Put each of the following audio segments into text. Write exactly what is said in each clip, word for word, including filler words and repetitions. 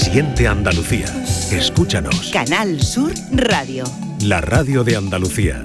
Siente Andalucía. Escúchanos. Canal Sur Radio. La radio de Andalucía.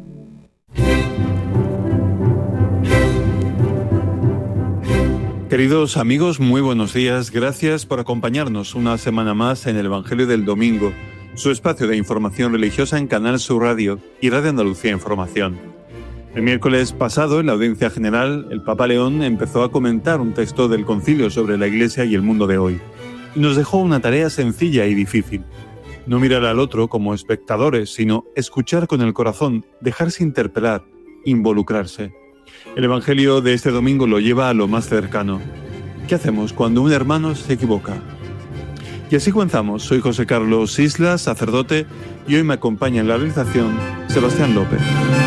Queridos amigos, muy buenos días. Gracias por acompañarnos una semana más en el Evangelio del Domingo, su espacio de información religiosa en Canal Sur Radio y Radio Andalucía Información. El miércoles pasado, en la audiencia general, el Papa León empezó a comentar un texto del Concilio sobre la Iglesia y el mundo de hoy. Y nos dejó una tarea sencilla y difícil. No mirar al otro como espectadores, sino escuchar con el corazón, dejarse interpelar, involucrarse. El Evangelio de este domingo lo lleva a lo más cercano. ¿Qué hacemos cuando un hermano se equivoca? Y así comenzamos. Soy José Carlos Islas, sacerdote, y hoy me acompaña en la realización Sebastián López.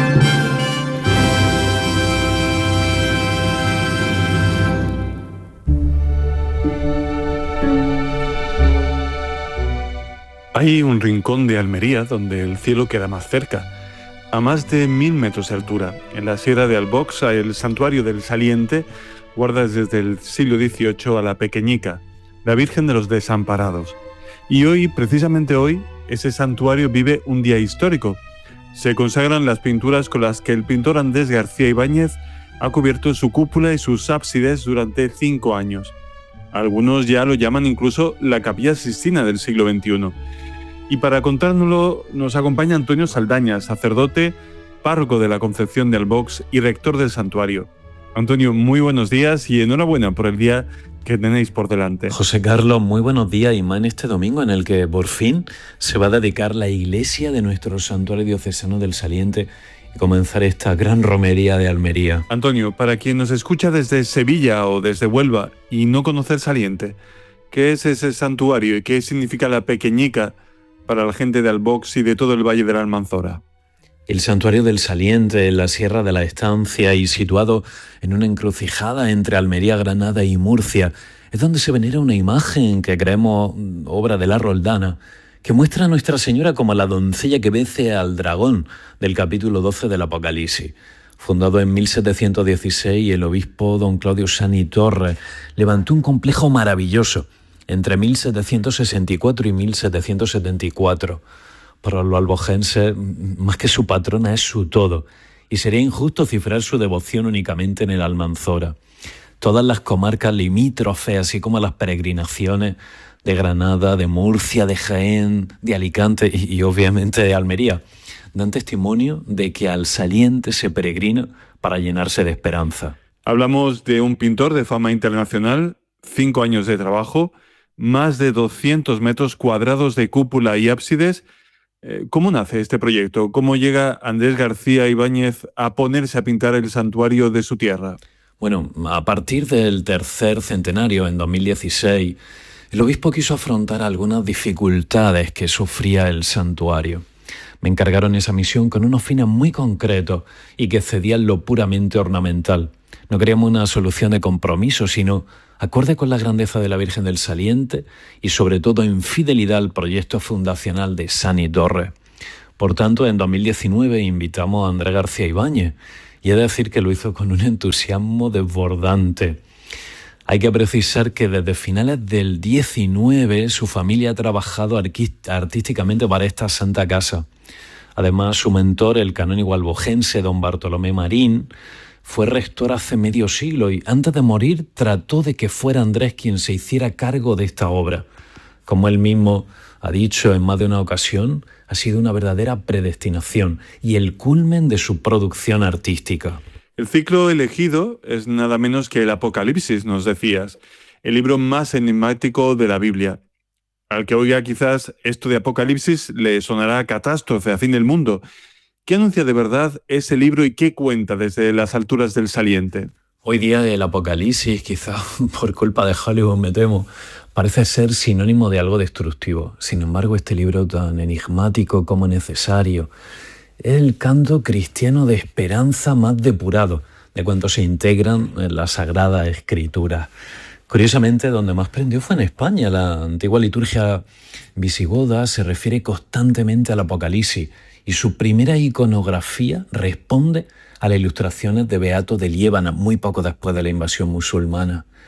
Hay un rincón de Almería donde el cielo queda más cerca. A más de mil metros de altura, en la Sierra de Albox, el santuario del Saliente guarda desde el siglo dieciocho a la Pequeñica, la Virgen de los Desamparados. Y hoy, precisamente hoy, ese santuario vive un día histórico. Se consagran las pinturas con las que el pintor Andrés García Ibáñez ha cubierto su cúpula y sus ábsides durante cinco años. Algunos ya lo llaman incluso la Capilla Sixtina del siglo veintiuno. Y para contárnoslo nos acompaña Antonio Saldaña, sacerdote, párroco de la Concepción de Albox y rector del santuario. Antonio, muy buenos días y enhorabuena por el día que tenéis por delante. José Carlos, muy buenos días, y más en este domingo en el que por fin se va a dedicar la iglesia de nuestro santuario diocesano del Saliente y comenzar esta gran romería de Almería. Antonio, para quien nos escucha desde Sevilla o desde Huelva y no conoce el Saliente, ¿qué es ese santuario y qué significa la Pequeñica para la gente de Albox y de todo el Valle de la Almanzora? El santuario del Saliente, en la Sierra de la Estancia y situado en una encrucijada entre Almería, Granada y Murcia, es donde se venera una imagen que creemos obra de la Roldana, que muestra a Nuestra Señora como la doncella que vence al dragón del capítulo doce del Apocalipsis. Fundado en mil setecientos dieciséis, el obispo don Claudio Sani Torres levantó un complejo maravilloso entre mil setecientos sesenta y cuatro y mil setecientos setenta y cuatro. Para los albogenses, más que su patrona, es su todo, y sería injusto cifrar su devoción únicamente en el Almanzora. Todas las comarcas limítrofes, así como las peregrinaciones de Granada, de Murcia, de Jaén, de Alicante y, y obviamente de Almería, dan testimonio de que al Saliente se peregrina para llenarse de esperanza. Hablamos de un pintor de fama internacional, cinco años de trabajo, más de doscientos metros cuadrados de cúpula y ábsides. ¿Cómo nace este proyecto? ¿Cómo llega Andrés García Ibáñez a ponerse a pintar el santuario de su tierra? Bueno, a partir del tercer centenario, en dos mil dieciséis, el obispo quiso afrontar algunas dificultades que sufría el santuario. Me encargaron esa misión con unos fines muy concretos y que excedían lo puramente ornamental. No queríamos una solución de compromiso, sino acorde con la grandeza de la Virgen del Saliente y sobre todo en fidelidad al proyecto fundacional de Sani Torres. Por tanto, en dos mil diecinueve invitamos a Andrés García Ibáñez, y he de decir que lo hizo con un entusiasmo desbordante. Hay que precisar que desde finales del diecinueve su familia ha trabajado artísticamente para esta santa casa. Además, su mentor, el canónigo albogense don Bartolomé Marín, fue rector hace medio siglo y antes de morir trató de que fuera Andrés quien se hiciera cargo de esta obra. Como él mismo ha dicho en más de una ocasión, ha sido una verdadera predestinación y el culmen de su producción artística. El ciclo elegido es nada menos que el Apocalipsis, nos decías, el libro más enigmático de la Biblia. Al que oiga quizás esto de Apocalipsis le sonará a catástrofe, a fin del mundo. ¿Qué anuncia de verdad ese libro y qué cuenta desde las alturas del Saliente? Hoy día el Apocalipsis, quizá por culpa de Hollywood me temo, parece ser sinónimo de algo destructivo. Sin embargo, este libro tan enigmático como necesario es el canto cristiano de esperanza más depurado de cuantos se integran en la Sagrada Escritura. Curiosamente, donde más prendió fue en España. La antigua liturgia visigoda se refiere constantemente al Apocalipsis y su primera iconografía responde a las ilustraciones de Beato de Liébana, muy poco después de la invasión musulmana.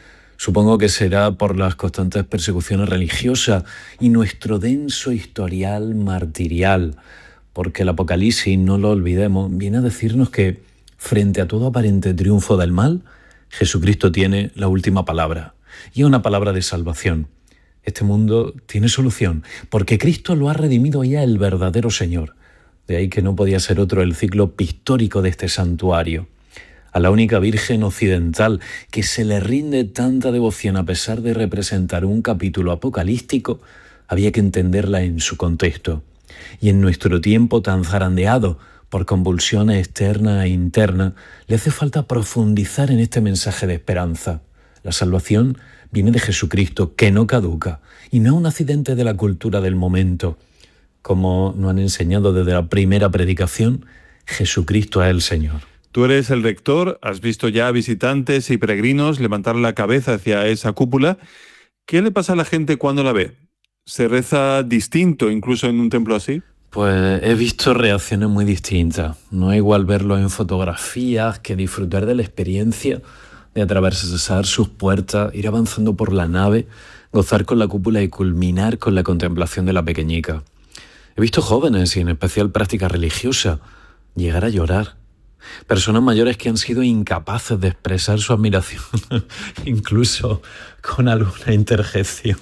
Supongo que será por las constantes persecuciones religiosas y nuestro denso historial martirial, porque el Apocalipsis, no lo olvidemos, viene a decirnos que frente a todo aparente triunfo del mal, Jesucristo tiene la última palabra, y es una palabra de salvación. Este mundo tiene solución, porque Cristo lo ha redimido ya el verdadero Señor. De ahí que no podía ser otro el ciclo pictórico de este santuario. A la única Virgen occidental que se le rinde tanta devoción a pesar de representar un capítulo apocalíptico, había que entenderla en su contexto. Y en nuestro tiempo tan zarandeado por convulsiones externas e internas, le hace falta profundizar en este mensaje de esperanza. La salvación viene de Jesucristo, que no caduca, y no es un accidente de la cultura del momento. Como nos han enseñado desde la primera predicación, Jesucristo es el Señor. Tú eres el rector, has visto ya visitantes y peregrinos levantar la cabeza hacia esa cúpula. ¿Qué le pasa a la gente cuando la ve? ¿Se reza distinto incluso en un templo así? Pues he visto reacciones muy distintas. No es igual verlo en fotografías que disfrutar de la experiencia de atravesar sus puertas, ir avanzando por la nave, gozar con la cúpula y culminar con la contemplación de la pequeñica. He visto jóvenes, y en especial práctica religiosa, llegar a llorar. Personas mayores que han sido incapaces de expresar su admiración, incluso con alguna interjección.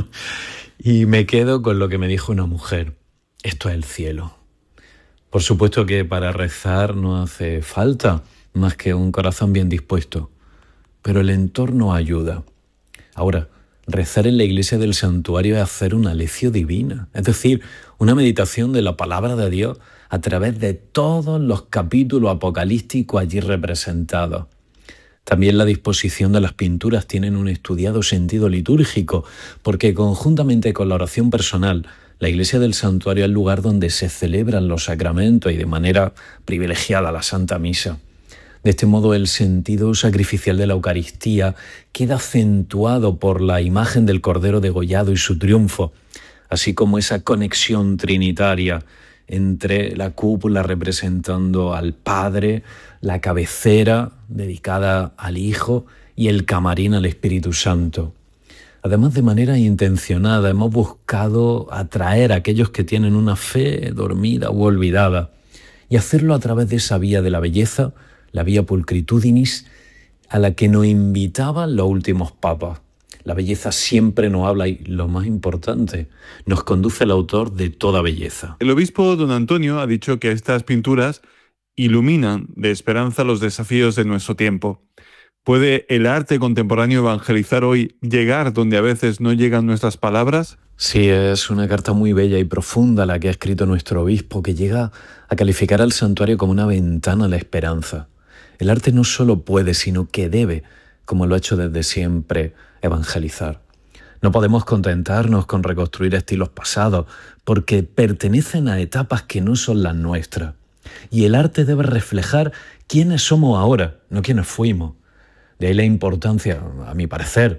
Y me quedo con lo que me dijo una mujer. Esto es el cielo. Por supuesto que para rezar no hace falta más que un corazón bien dispuesto, pero el entorno ayuda. Ahora, rezar en la iglesia del santuario es hacer una lección divina, es decir, una meditación de la palabra de Dios a través de todos los capítulos apocalípticos allí representados. También la disposición de las pinturas tienen un estudiado sentido litúrgico, porque conjuntamente con la oración personal, la iglesia del santuario es el lugar donde se celebran los sacramentos y de manera privilegiada la Santa Misa. De este modo, el sentido sacrificial de la Eucaristía queda acentuado por la imagen del Cordero degollado y su triunfo, así como esa conexión trinitaria entre la cúpula representando al Padre, la cabecera dedicada al Hijo y el camarín al Espíritu Santo. Además, de manera intencionada, hemos buscado atraer a aquellos que tienen una fe dormida u olvidada y hacerlo a través de esa vía de la belleza, la vía pulcritudinis, a la que nos invitaban los últimos papas. La belleza siempre nos habla y, lo más importante, nos conduce el autor de toda belleza. El obispo don Antonio ha dicho que estas pinturas iluminan de esperanza los desafíos de nuestro tiempo. ¿Puede el arte contemporáneo evangelizar hoy, llegar donde a veces no llegan nuestras palabras? Sí, es una carta muy bella y profunda la que ha escrito nuestro obispo, que llega a calificar al santuario como una ventana a la esperanza. El arte no solo puede, sino que debe, como lo ha hecho desde siempre, evangelizar. No podemos contentarnos con reconstruir estilos pasados, porque pertenecen a etapas que no son las nuestras. Y el arte debe reflejar quiénes somos ahora, no quiénes fuimos. De ahí la importancia, a mi parecer,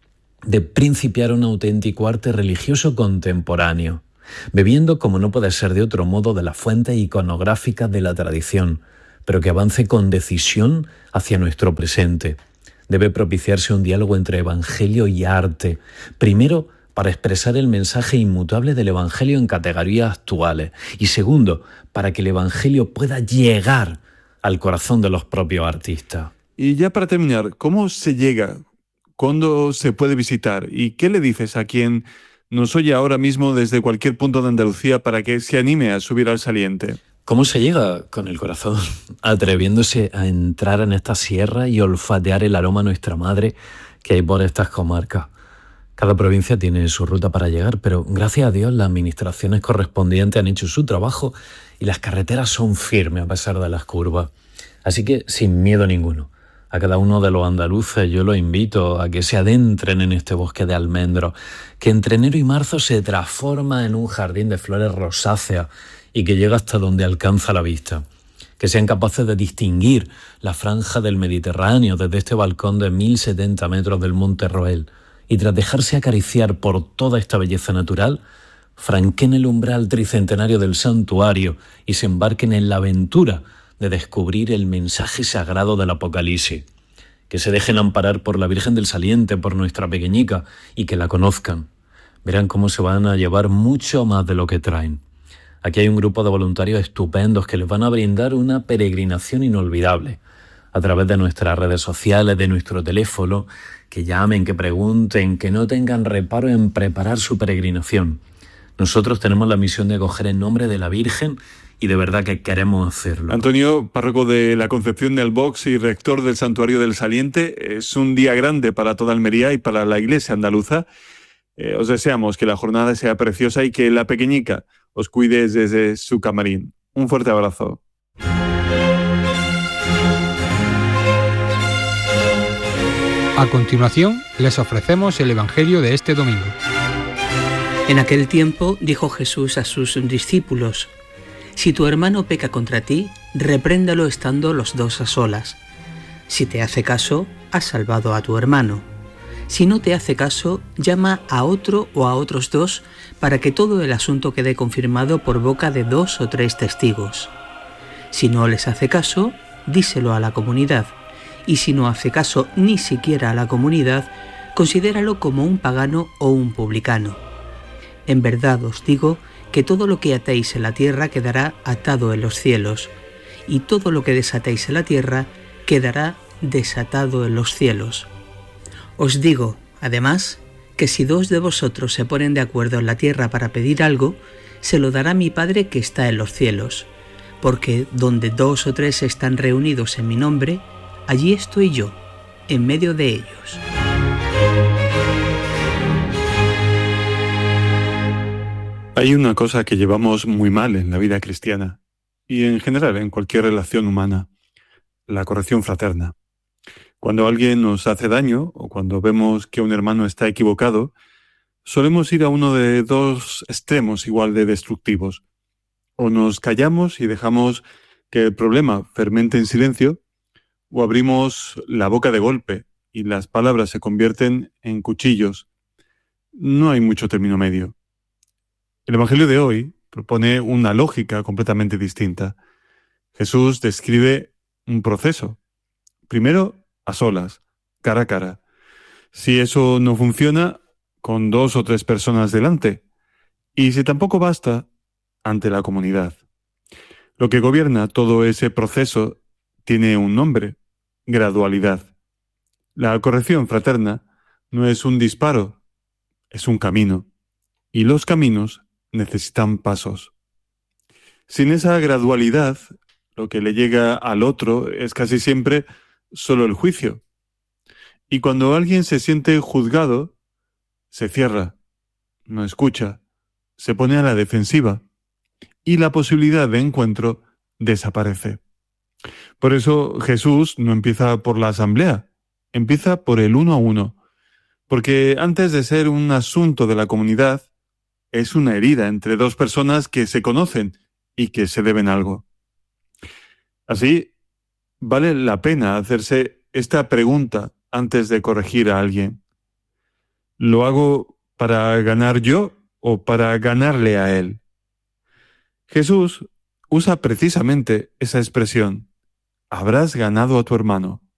de principiar un auténtico arte religioso contemporáneo, bebiendo, como no puede ser de otro modo, de las fuentes iconográficas de la tradición, pero que avance con decisión hacia nuestro presente. Debe propiciarse un diálogo entre evangelio y arte, primero para expresar el mensaje inmutable del evangelio en categorías actuales, y segundo, para que el evangelio pueda llegar al corazón de los propios artistas. Y ya para terminar, ¿cómo se llega? ¿Cuándo se puede visitar? ¿Y qué le dices a quien nos oye ahora mismo desde cualquier punto de Andalucía para que se anime a subir al saliente? ¿Cómo se llega? Con el corazón, atreviéndose a entrar en esta sierra y olfatear el aroma a nuestra madre que hay por estas comarcas. Cada provincia tiene su ruta para llegar, pero gracias a Dios las administraciones correspondientes han hecho su trabajo y las carreteras son firmes a pesar de las curvas. Así que sin miedo ninguno. A cada uno de los andaluces yo los invito a que se adentren en este bosque de almendros, que entre enero y marzo se transforma en un jardín de flores rosáceas y que llega hasta donde alcanza la vista. Que sean capaces de distinguir la franja del Mediterráneo desde este balcón de mil setenta metros del Monte Roel y tras dejarse acariciar por toda esta belleza natural, franquen el umbral tricentenario del santuario y se embarquen en la aventura de descubrir el mensaje sagrado del Apocalipsis. que se dejen amparar por la Virgen del Saliente, por nuestra pequeñica, y que la conozcan. Verán cómo se van a llevar mucho más de lo que traen. Aquí hay un grupo de voluntarios estupendos que les van a brindar una peregrinación inolvidable. A través de nuestras redes sociales, de nuestro teléfono, que llamen, que pregunten, que no tengan reparo en preparar su peregrinación. Nosotros tenemos la misión de acoger en nombre de la Virgen y de verdad que queremos hacerlo. Antonio, párroco de la Concepción de Albox y rector del Santuario del Saliente, es un día grande para toda Almería y para la Iglesia andaluza. Eh, os deseamos que la jornada sea preciosa y que la pequeñica os cuide desde su camarín. Un fuerte abrazo. A continuación, les ofrecemos el Evangelio de este domingo. En aquel tiempo dijo Jesús a sus discípulos: si tu hermano peca contra ti, repréndalo estando los dos a solas. Si te hace caso, has salvado a tu hermano. Si no te hace caso, llama a otro o a otros dos para que todo el asunto quede confirmado por boca de dos o tres testigos. Si no les hace caso, díselo a la comunidad. Y si no hace caso ni siquiera a la comunidad, considéralo como un pagano o un publicano. En verdad os digo que todo lo que atéis en la tierra quedará atado en los cielos, y todo lo que desatéis en la tierra quedará desatado en los cielos. Os digo, además, que si dos de vosotros se ponen de acuerdo en la tierra para pedir algo, se lo dará mi Padre que está en los cielos, porque donde dos o tres están reunidos en mi nombre, allí estoy yo, en medio de ellos. Hay una cosa que llevamos muy mal en la vida cristiana y en general en cualquier relación humana: la corrección fraterna. Cuando alguien nos hace daño o cuando vemos que un hermano está equivocado, solemos ir a uno de dos extremos igual de destructivos. O nos callamos y dejamos que el problema fermente en silencio, o abrimos la boca de golpe y las palabras se convierten en cuchillos. No hay mucho término medio. El Evangelio de hoy propone una lógica completamente distinta. Jesús describe un proceso. Primero, a solas, cara a cara. Si eso no funciona, con dos o tres personas delante. Y si tampoco basta, ante la comunidad. Lo que gobierna todo ese proceso tiene un nombre: gradualidad. La corrección fraterna no es un disparo, es un camino. Y los caminos necesitan pasos. Sin esa gradualidad, lo que le llega al otro es casi siempre solo el juicio. Y cuando alguien se siente juzgado, se cierra, no escucha, se pone a la defensiva y la posibilidad de encuentro desaparece. Por eso Jesús no empieza por la asamblea, empieza por el uno a uno, porque antes de ser un asunto de la comunidad, es una herida entre dos personas que se conocen y que se deben algo. Así, vale la pena hacerse esta pregunta antes de corregir a alguien. ¿Lo hago para ganar yo o para ganarle a él? Jesús usa precisamente esa expresión: habrás ganado a tu hermano.